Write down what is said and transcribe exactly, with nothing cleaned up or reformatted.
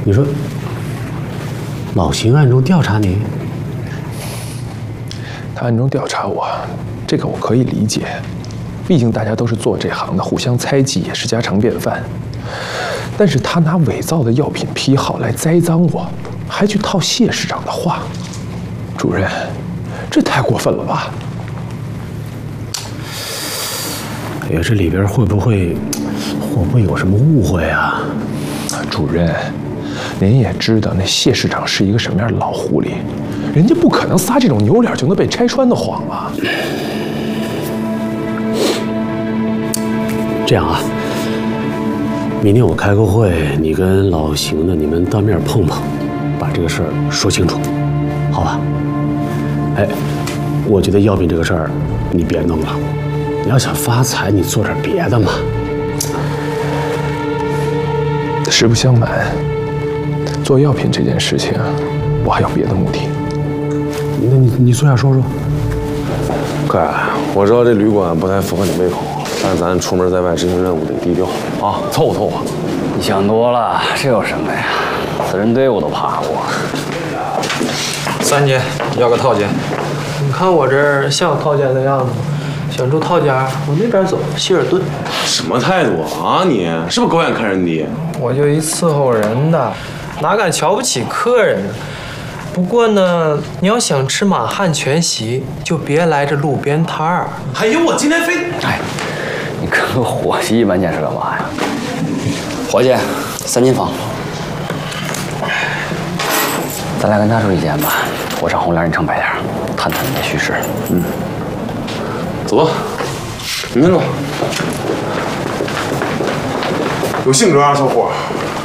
你说老邢暗中调查你？ 他暗中调查我，这个我可以理解，毕竟大家都是做这行的，互相猜忌也是家常便饭。但是他拿伪造的药品批号来栽赃我，还去套谢市长的话，主任，这太过分了吧？ 哎呀，这里边会不会会不会有什么误会啊？ 主任，您也知道那谢市长是一个什么样的老狐狸，人家不可能撒这种扭脸就能被拆穿的谎啊！ 这样啊，明天我开个会，你跟老邢的你们当面碰碰，把这个事儿说清楚，好吧？哎，我觉得药品这个事儿你别弄了，你要想发财，你做点别的嘛。 实不相瞒，做药品这件事情，我还有别的目的。 那你你坐下说说。 哥，我知道这旅馆不太符合你胃口，但是咱出门在外执行任务得低调啊，凑合凑合。 你想多了，这有什么呀？死人堆我都爬过。 三间，要个套间。 你看我这儿像有套间的样子吗？想住套间，往那边走，希尔顿。 什么态度啊你？是不是狗眼看人低？ 我就一伺候人的，哪敢瞧不起客人呢？不过呢，你要想吃满汉全席，就别来这路边摊儿。 还有我今天非…… 哎，你跟个伙计一般见识干嘛呀？伙计，三间房，咱俩跟他住一间吧。我上红帘，你上白帘，探探你的虚实。 嗯，走吧，你跟着。有性格啊，小伙。